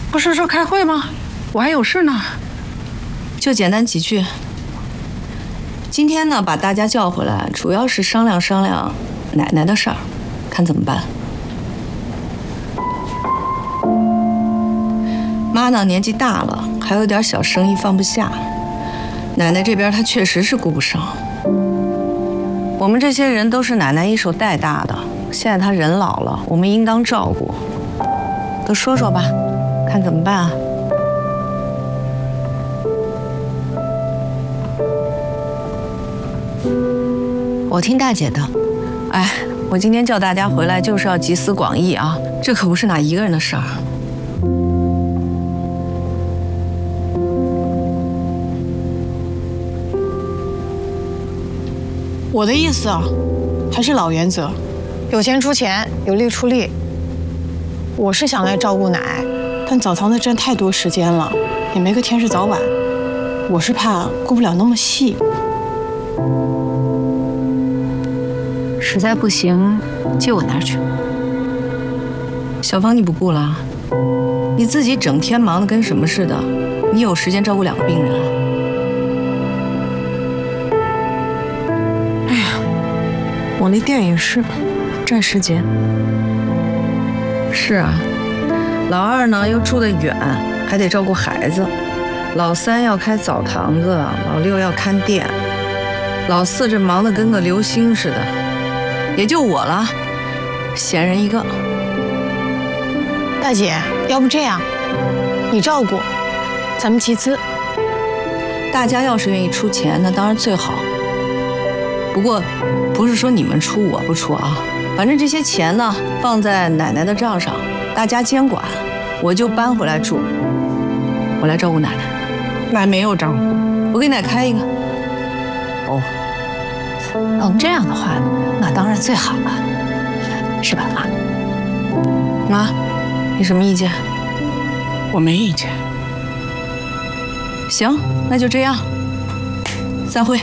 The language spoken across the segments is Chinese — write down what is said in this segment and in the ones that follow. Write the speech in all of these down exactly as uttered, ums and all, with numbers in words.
不是说开会吗？我还有事呢。 就简单几句。今天呢，把大家叫回来，主要是商量商量奶奶的事儿，看怎么办。妈呢，年纪大了，还有点小生意放不下。奶奶这边她确实是顾不上。我们这些人都是奶奶一手带大的，现在她人老了，我们应当照顾。都说说吧，看怎么办啊？ 我听大姐的。 哎，我今天叫大家回来就是要集思广益啊，这可不是哪一个人的事儿。 我的意思啊，还是老原则，有钱出钱，有力出力。我是想来照顾奶，但澡堂子占太多时间了，也没个天是早晚。我是怕顾不了那么细。 实在不行，接我那儿去。 小芳，你不顾了？你自己整天忙得跟什么似的，你有时间照顾两个病人啊？ 哎呀，我那店也是占时间。 是啊，老二呢又住得远，还得照顾孩子；老三要开澡堂子，老六要看店，老四这忙得跟个流星似的。也就我了，闲人一个。 大姐，要不这样，你照顾，咱们集资。 大家要是愿意出钱，那当然最好。不过，不是说你们出我不出啊，反正这些钱呢，放在奶奶的账上，大家监管，我就搬回来住，我来照顾奶奶。 奶没有账户， 我给奶开一个。 哦。 能这样的话，那当然最好了，是吧，妈？ 妈，你什么意见？ 我没意见。 行，那就这样。散会。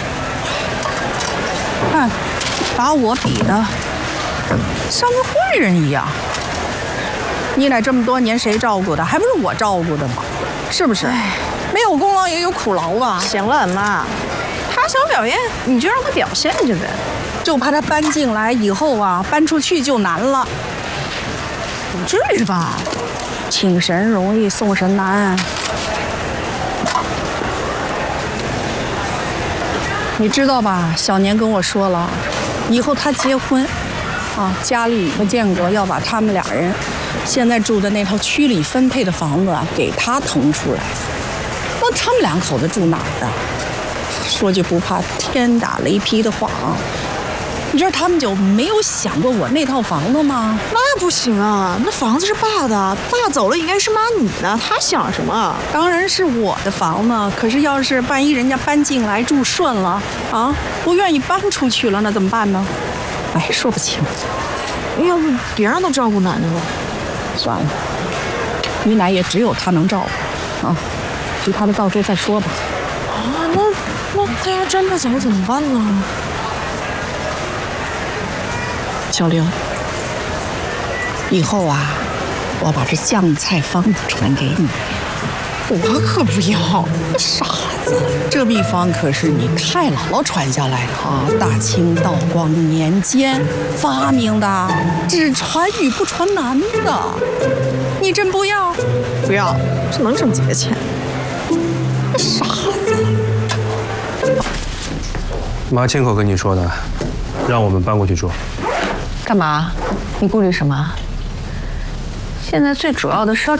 看，把我比的像个坏人一样。你奶这么多年谁照顾的？还不是我照顾的吗？是不是？没有功劳也有苦劳吧？ 行了，妈。他想表现，你就让他表现去呗。 就怕他搬进来以后啊，搬出去就难了。 不至于吧？请神容易送神难。 你知道吧？小年跟我说了，以后他结婚，啊，家里李国建国要把他们俩人现在住的那套区里分配的房子啊，给他腾出来。那他们两口子住哪儿啊？说句不怕天打雷劈的话啊，你知道他们就没有想过我那套房子吗？ 那不行啊，那房子是爸的，爸走了应该是妈你的，他想什么？ 当然是我的房子，可是要是万一人家搬进来住顺了啊，不愿意搬出去了，那怎么办呢？哎，说不清。 要不别让他照顾奶奶了？ 算了，你奶也只有他能照顾啊，其他的到时候再说吧。 啊，那那他要真的走怎么办呢？ 小玲，以后啊，我把这酱菜方子传给你。 我可不要， 傻子，这秘方可是你太姥姥传下来的啊，大清道光年间发明的，只传语不传男的。你真不要？ 不要，这能挣几个钱？ 傻子！ 妈亲口跟你说的，让我们搬过去住。 干嘛？你顾虑什么？现在最主要的是要